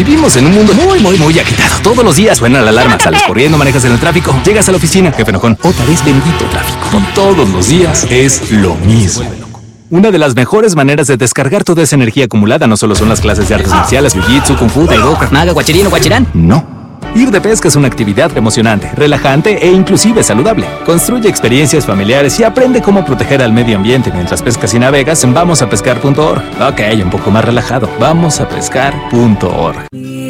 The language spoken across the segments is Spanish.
Vivimos en un mundo muy agitado. Todos los días suena la alarma, sales corriendo, manejas en el tráfico, llegas a la oficina, jefe enojón, otra vez bendito tráfico. Todos los días es lo mismo. Una de las mejores maneras de descargar toda esa energía acumulada no solo son las clases de artes marciales, jiu-jitsu, kung fu, taekwondo, krav maga, guachirín o guachirán. No. Ir de pesca es una actividad emocionante, relajante e inclusive saludable. Construye experiencias familiares y aprende cómo proteger al medio ambiente mientras pescas y navegas en vamosapescar.org. Ok, un poco más relajado. Vamosapescar.org.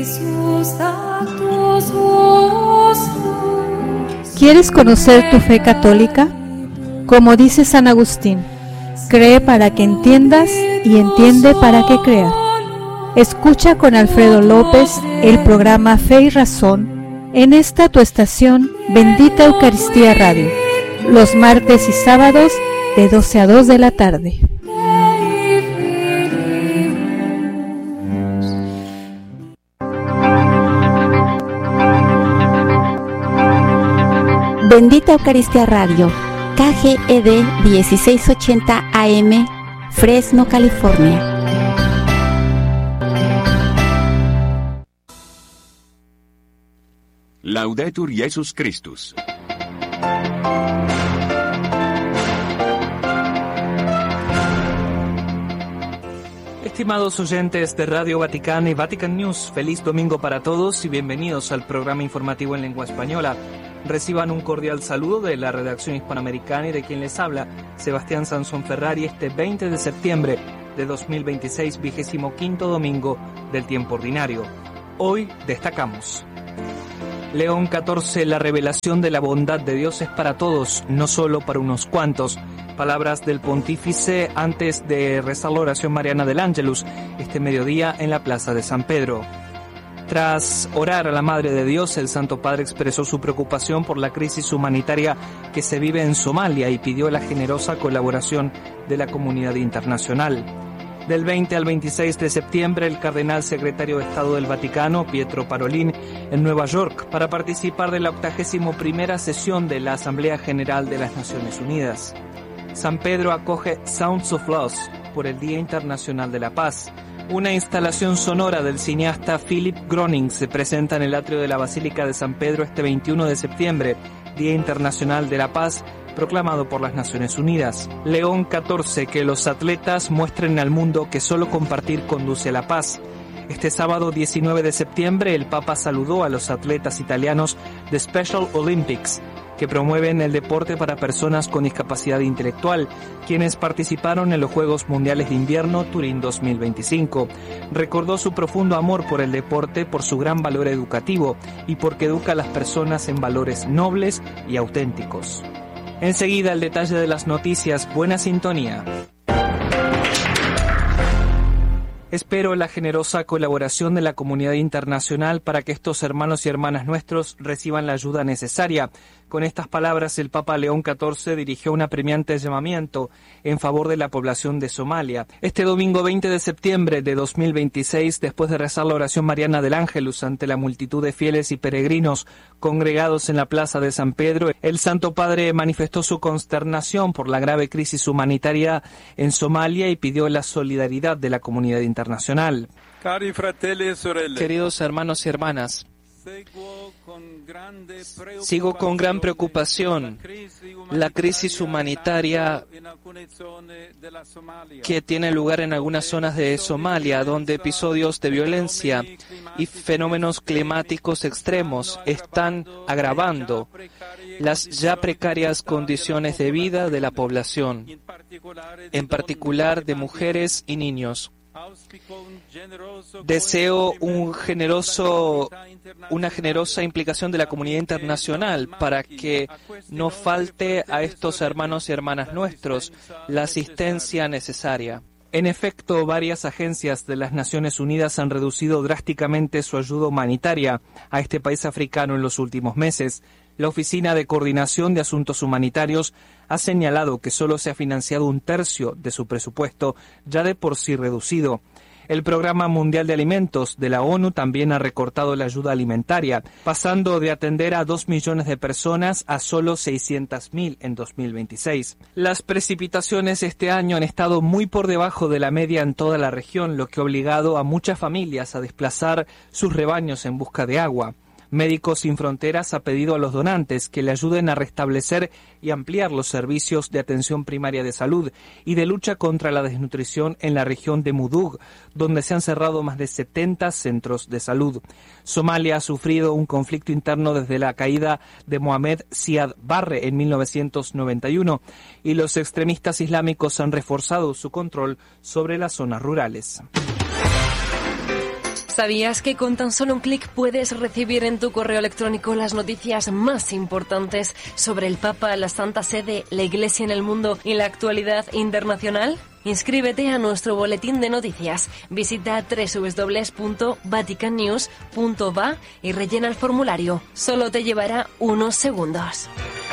¿Quieres conocer tu fe católica? Como dice San Agustín, cree para que entiendas y entiende para que creas. Escucha con Alfredo López el programa Fe y Razón en esta tu estación Bendita Eucaristía Radio, los martes y sábados de 12 a 2 de la tarde. Bendita Eucaristía Radio, KGED 1680 AM, Fresno, California. Laudetur Jesus Christus. Estimados oyentes de Radio Vaticana y Vatican News, feliz domingo para todos y bienvenidos al programa informativo en lengua española. Reciban un cordial saludo de la redacción hispanoamericana y de quien les habla, Sebastián Sansón Ferrari, este 20 de septiembre de 2026, 25º domingo del tiempo ordinario. Hoy destacamos: León XIV, la revelación de la bondad de Dios es para todos, no solo para unos cuantos. Palabras del pontífice antes de rezar la oración mariana del Ángelus este mediodía en la Plaza de San Pedro. Tras orar a la Madre de Dios, el Santo Padre expresó su preocupación por la crisis humanitaria que se vive en Somalia y pidió la generosa colaboración de la comunidad internacional. Del 20 al 26 de septiembre, el cardenal secretario de Estado del Vaticano, Pietro Parolin, en Nueva York, para participar de la 81ª sesión de la Asamblea General de las Naciones Unidas. San Pedro acoge Sounds of Loss por el Día Internacional de la Paz. Una instalación sonora del cineasta Philip Groening se presenta en el atrio de la Basílica de San Pedro este 21 de septiembre, Día Internacional de la Paz, proclamado por las Naciones Unidas. León XIV, que los atletas muestren al mundo que solo compartir conduce a la paz. Este sábado 19 de septiembre, el Papa saludó a los atletas italianos de Special Olympics, que promueven el deporte para personas con discapacidad intelectual, quienes participaron en los Juegos Mundiales de Invierno Turín 2025. Recordó su profundo amor por el deporte, por su gran valor educativo y porque educa a las personas en valores nobles y auténticos. Enseguida el detalle de las noticias. Buena sintonía. Espero la generosa colaboración de la comunidad internacional para que estos hermanos y hermanas nuestros reciban la ayuda necesaria. Con estas palabras, el Papa León XIV dirigió un apremiante llamamiento en favor de la población de Somalia. Este domingo 20 de septiembre de 2026, después de rezar la oración mariana del Ángelus ante la multitud de fieles y peregrinos congregados en la Plaza de San Pedro, el Santo Padre manifestó su consternación por la grave crisis humanitaria en Somalia y pidió la solidaridad de la comunidad internacional. Queridos hermanos y hermanas, sigo con gran preocupación la crisis humanitaria que tiene lugar en algunas zonas de Somalia, donde episodios de violencia y fenómenos climáticos extremos están agravando las ya precarias condiciones de vida de la población, en particular de mujeres y niños. Deseo una generosa implicación de la comunidad internacional para que no falte a estos hermanos y hermanas nuestros la asistencia necesaria. En efecto, varias agencias de las Naciones Unidas han reducido drásticamente su ayuda humanitaria a este país africano en los últimos meses. La Oficina de Coordinación de Asuntos Humanitarios ha señalado que solo se ha financiado un tercio de su presupuesto, ya de por sí reducido. El Programa Mundial de Alimentos de la ONU también ha recortado la ayuda alimentaria, pasando de atender a 2 millones de personas a solo 600.000 en 2026. Las precipitaciones este año han estado muy por debajo de la media en toda la región, lo que ha obligado a muchas familias a desplazar sus rebaños en busca de agua. Médicos Sin Fronteras ha pedido a los donantes que le ayuden a restablecer y ampliar los servicios de atención primaria de salud y de lucha contra la desnutrición en la región de Mudug, donde se han cerrado más de 70 centros de salud. Somalia ha sufrido un conflicto interno desde la caída de Mohamed Siad Barre en 1991 y los extremistas islámicos han reforzado su control sobre las zonas rurales. ¿Sabías que con tan solo un clic puedes recibir en tu correo electrónico las noticias más importantes sobre el Papa, la Santa Sede, la Iglesia en el mundo y la actualidad internacional? Inscríbete a nuestro boletín de noticias. Visita www.vaticannews.va y rellena el formulario. Solo te llevará unos segundos.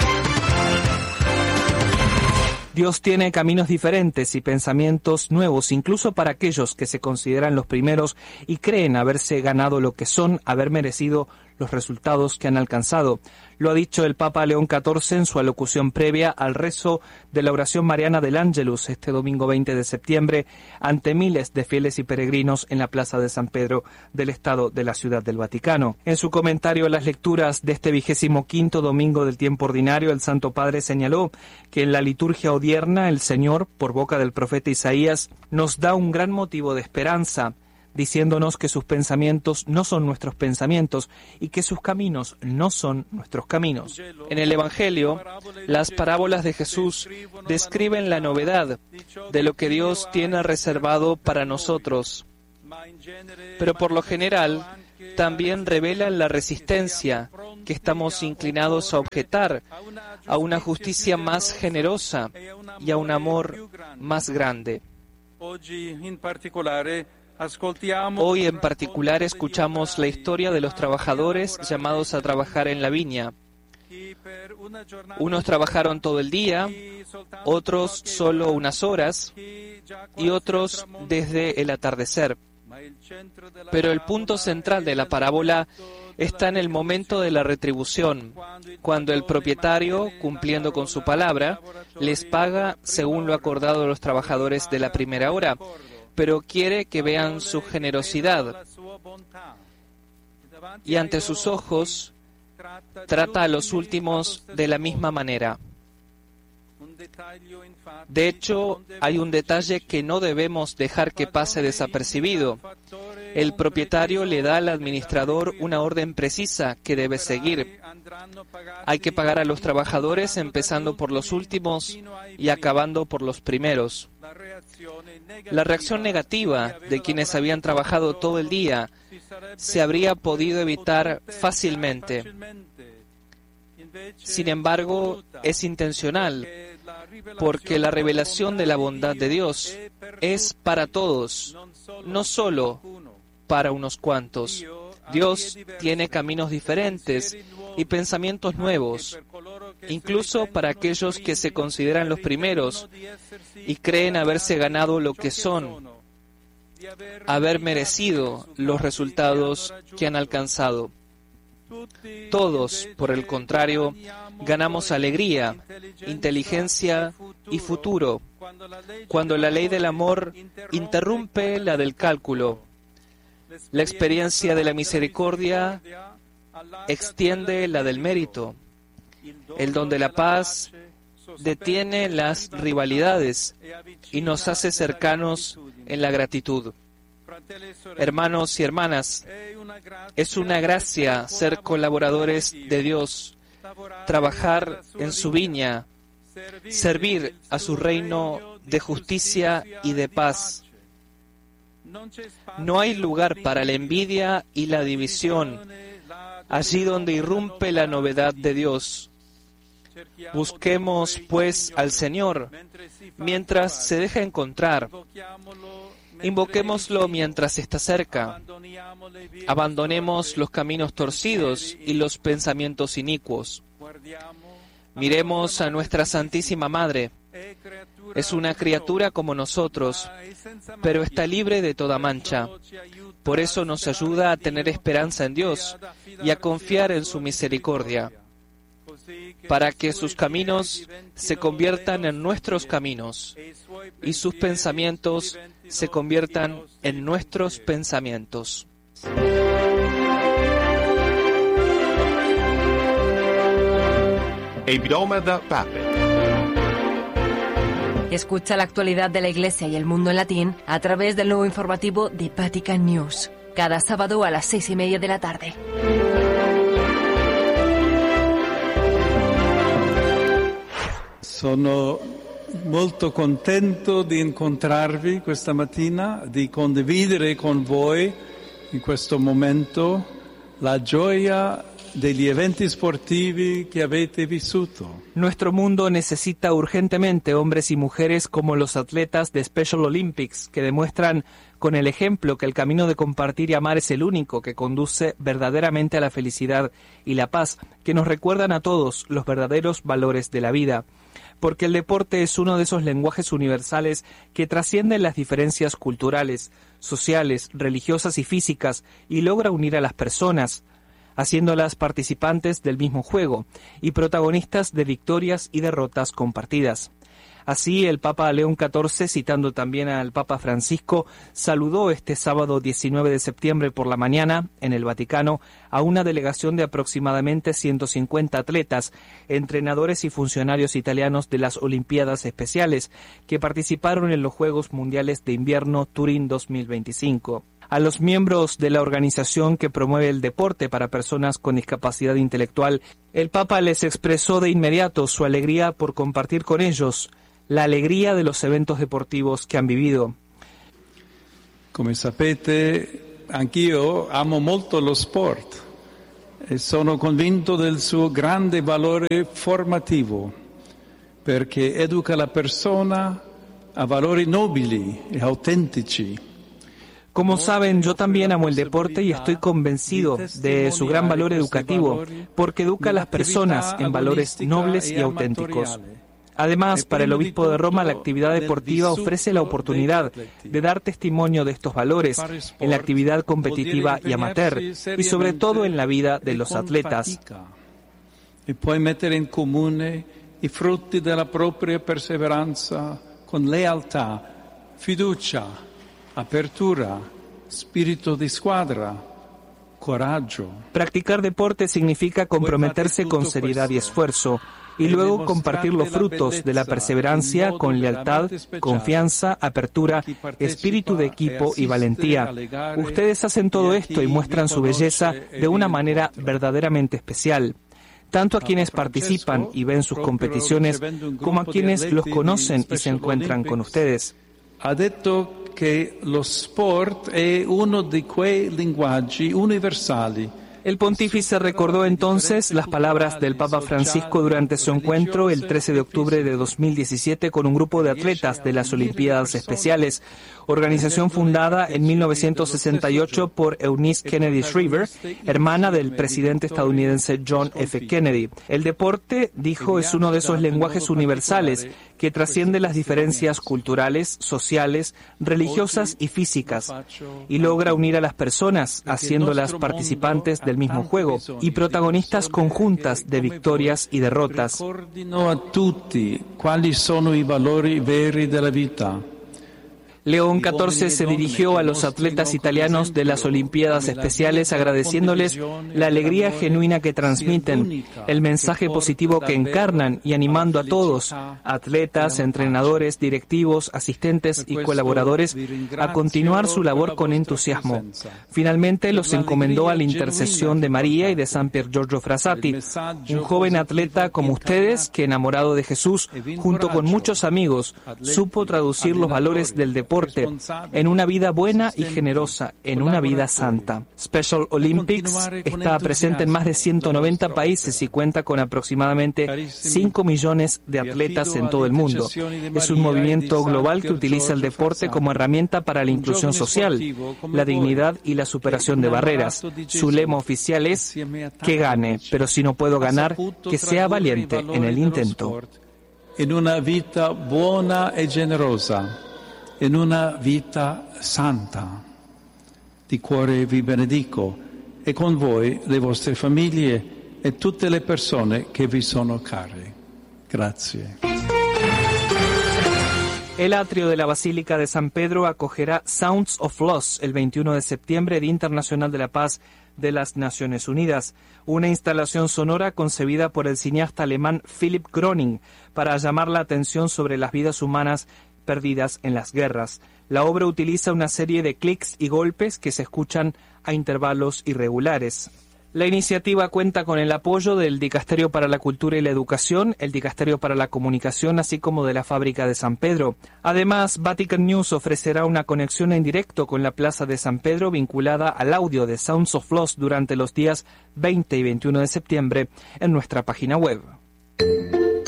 Dios tiene caminos diferentes y pensamientos nuevos, incluso para aquellos que se consideran los primeros y creen haberse ganado lo que son, haber merecido los resultados que han alcanzado. Lo ha dicho el Papa León XIV en su alocución previa al rezo de la oración mariana del Ángelus este domingo 20 de septiembre ante miles de fieles y peregrinos en la Plaza de San Pedro del Estado de la Ciudad del Vaticano. En su comentario a las lecturas de este 25º domingo del tiempo ordinario, el Santo Padre señaló que en la liturgia odierna el Señor, por boca del profeta Isaías, nos da un gran motivo de esperanza, diciéndonos que sus pensamientos no son nuestros pensamientos y que sus caminos no son nuestros caminos. En el Evangelio, las parábolas de Jesús describen la novedad de lo que Dios tiene reservado para nosotros, pero por lo general también revelan la resistencia que estamos inclinados a objetar a una justicia más generosa y a un amor más grande. Hoy en particular escuchamos la historia de los trabajadores llamados a trabajar en la viña. Unos trabajaron todo el día, otros solo unas horas y otros desde el atardecer. Pero el punto central de la parábola está en el momento de la retribución, cuando el propietario, cumpliendo con su palabra, les paga según lo acordado a los trabajadores de la primera hora, pero quiere que vean su generosidad y ante sus ojos trata a los últimos de la misma manera. De hecho, hay un detalle que no debemos dejar que pase desapercibido. El propietario le da al administrador una orden precisa que debe seguir. Hay que pagar a los trabajadores empezando por los últimos y acabando por los primeros. La reacción negativa de quienes habían trabajado todo el día se habría podido evitar fácilmente. Sin embargo, es intencional, porque la revelación de la bondad de Dios es para todos, no solo para unos cuantos. Dios tiene caminos diferentes y pensamientos nuevos, incluso para aquellos que se consideran los primeros y creen haberse ganado lo que son, haber merecido los resultados que han alcanzado. Todos, por el contrario, ganamos alegría, inteligencia y futuro cuando la ley del amor interrumpe la del cálculo. La experiencia de la misericordia extiende la del mérito. El don de la paz detiene las rivalidades y nos hace cercanos en la gratitud. Hermanos y hermanas, es una gracia ser colaboradores de Dios, trabajar en su viña, servir a su reino de justicia y de paz. No hay lugar para la envidia y la división, allí donde irrumpe la novedad de Dios. Busquemos, pues, al Señor mientras se deja encontrar. Invoquémoslo mientras está cerca. Abandonemos los caminos torcidos y los pensamientos inicuos. Miremos a nuestra Santísima Madre. Es una criatura como nosotros, pero está libre de toda mancha. Por eso nos ayuda a tener esperanza en Dios y a confiar en su misericordia, para que sus caminos se conviertan en nuestros caminos y sus pensamientos se conviertan en nuestros pensamientos. Il broma da Pape. Escucha la actualidad de la Iglesia y el mundo en latín a través del nuevo informativo de Vatican News, cada sábado a las 6:30 de la tarde. Sono molto contento di incontrarvi questa mattina, di condividere con voi in questo momento la gioia degli eventi sportivi che avete vissuto. Nuestro mundo necesita urgentemente hombres y mujeres como los atletas de Special Olympics, que demuestran con el ejemplo que el camino de compartir y amar es el único que conduce verdaderamente a la felicidad y la paz, que nos recuerdan a todos los verdaderos valores de la vida. Porque el deporte es uno de esos lenguajes universales que trascienden las diferencias culturales, sociales, religiosas y físicas y logra unir a las personas, haciéndolas participantes del mismo juego y protagonistas de victorias y derrotas compartidas. Así, el Papa León XIV, citando también al Papa Francisco, saludó este sábado 19 de septiembre por la mañana, en el Vaticano, a una delegación de aproximadamente 150 atletas, entrenadores y funcionarios italianos de las Olimpiadas Especiales, que participaron en los Juegos Mundiales de Invierno Turín 2025. A los miembros de la organización que promueve el deporte para personas con discapacidad intelectual, el Papa les expresó de inmediato su alegría por compartir con ellos la alegría de los eventos deportivos que han vivido. Come sapete, anch'io amo molto lo sport e sono convinto del suo grande valore formativo, perché educa la persona a valori nobili e autentici. Como saben, yo también amo el deporte y estoy convencido de su gran valor educativo, porque educa a las personas en valores nobles y auténticos. Además, para el obispo de Roma, la actividad deportiva ofrece la oportunidad de dar testimonio de estos valores en la actividad competitiva y amateur, y sobre todo en la vida de los atletas. E poi mettere in comune i frutti della propria perseveranza con lealtà, fiducia, apertura, spirito di squadra, coraggio. Practicar deporte significa comprometerse con seriedad y esfuerzo, y luego compartir los frutos de la perseverancia con lealtad, confianza, apertura, espíritu de equipo y valentía. Ustedes hacen todo esto y muestran su belleza de una manera verdaderamente especial, tanto a quienes participan y ven sus competiciones, como a quienes los conocen y se encuentran con ustedes. Ha detto che lo sport è uno di quei linguaggi universali. El pontífice recordó entonces las palabras del Papa Francisco durante su encuentro el 13 de octubre de 2017 con un grupo de atletas de las Olimpiadas Especiales, organización fundada en 1968 por Eunice Kennedy Shriver, hermana del presidente estadounidense John F. Kennedy. El deporte, dijo, es uno de esos lenguajes universales que trasciende las diferencias culturales, sociales, religiosas y físicas, y logra unir a las personas, haciéndolas participantes del mismo juego y protagonistas conjuntas de victorias y derrotas. Ricordino a tutti quali sono i valori veri della vita. León XIV se dirigió a los atletas italianos de las Olimpiadas Especiales agradeciéndoles la alegría genuina que transmiten, el mensaje positivo que encarnan y animando a todos, atletas, entrenadores, directivos, asistentes y colaboradores, a continuar su labor con entusiasmo. Finalmente los encomendó a la intercesión de María y de San Pier Giorgio Frassati, un joven atleta como ustedes que, enamorado de Jesús, junto con muchos amigos, supo traducir los valores del deporte en una vida buena y generosa, en una vida santa. Special Olympics está presente en más de 190 países y cuenta con aproximadamente 5 millones de atletas en todo el mundo. Es un movimiento global que utiliza el deporte como herramienta para la inclusión social, la dignidad y la superación de barreras. Su lema oficial es: que gane, pero si no puedo ganar, que sea valiente en el intento. in una vita buona e generosa, in una vita santa. Di cuore vi benedico e con voi le vostre famiglie e tutte le persone che vi sono care. Grazie. El atrio de la Basílica de San Pedro acogerá Sounds of Loss el 21 de septiembre, Día Internacional de la Paz de las Naciones Unidas, una instalación sonora concebida por el cineasta alemán Philipp Groning para llamar la atención sobre las vidas humanas perdidas en las guerras. La obra utiliza una serie de clics y golpes que se escuchan a intervalos irregulares. La iniciativa cuenta con el apoyo del Dicasterio para la Cultura y la Educación, el Dicasterio para la Comunicación, así como de la Fábrica de San Pedro. Además, Vatican News ofrecerá una conexión en directo con la Plaza de San Pedro vinculada al audio de Sounds of Loss durante los días 20 y 21 de septiembre en nuestra página web.